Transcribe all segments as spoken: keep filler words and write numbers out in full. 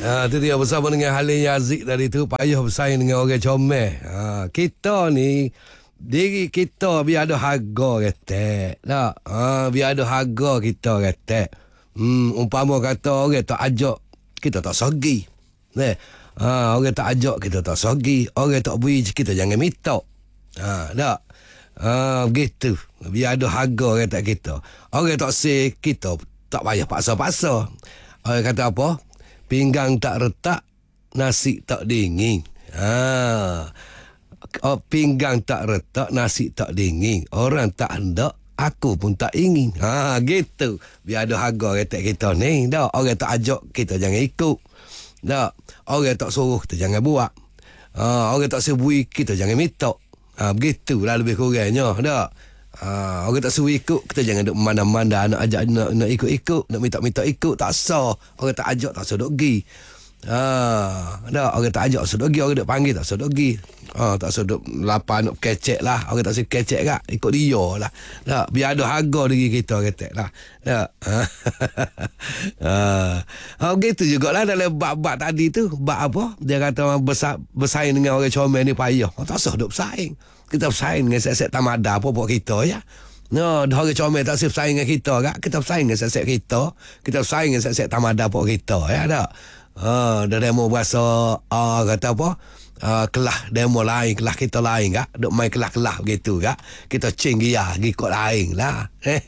Ha, tu dia bersama dengan Halim Yazid tadi tu, payah bersaing dengan orang comel. Ha, kita ni diri kita biar ada harga kata. Tak? Ha, biar ada harga kita kata. Hmm, umpama kata orang tak ajak, kita tak sogi. Eh, ha, orang tak ajak, kita tak sogi. Orang tak beri, kita jangan minta. Ha, tak? Ha, begitu. Biar ada harga kata kita. Orang tak say, kita tak payah paksa-paksa. Orang kata apa? Pinggang tak retak, nasi tak dingin. Ha. Oh, pinggang tak retak, nasi tak dingin. Orang tak hendak, aku pun tak ingin. Ha, gitu. Biar ada harga kata kita ni. Tak? Orang tak ajak, kita jangan ikut. Tak? Orang tak suruh, kita jangan buat. Ha, orang tak sebui, kita jangan minta. Ha, begitulah lebih kurangnya. Tak? Ha, orang tak suruh ikut, kita jangan duk mana-mana nak ajak nak, nak ikut-ikut, nak minta-minta ikut, tak sah. Orang tak ajak tak sah duk pergi. Ha, dah orang tak ajak sah duk pergi, orang duk panggil tak sah duk pergi. Ha, tak sah duk lapar nak kecek lah. Orang tak sah kecek kak, ikut dia lah. Dah, biar ada harga diri kita kata lah. Dah. Ha. Ha, begitu jugalah dalam bab-bab tadi tu, bab apa? Dia kata bersa- bersaing dengan orang comel ni payah. Oh, tak sah duk bersaing. Kita bersaing dengan set-set tamada apa buat kita ya. No, dah orang comel tak sih bersaing dengan kita kak. Kita bersaing dengan set-set kita. Kita bersaing dengan set-set tamada buat kita ya tak. Ha, dah demo berasa ah kata apa? Uh, kelah demo lain, kelah kita lain kak. Duk main kelah-kelah begitu kak. Kita cing dia ikut lain lah.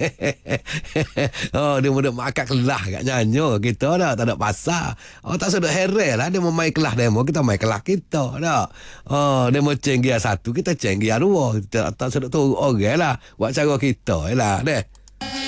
Oh, dia mula makan kelah kak nyanyo kita dah tak ada pasal. Oh, tak sedap heran lah dia mau main kelah demo, kita main kelah kita dah. Oh, dia mau cing dia satu, kita cing dia dua. Kita tak sedap tu orang lah buat cara kita lah deh.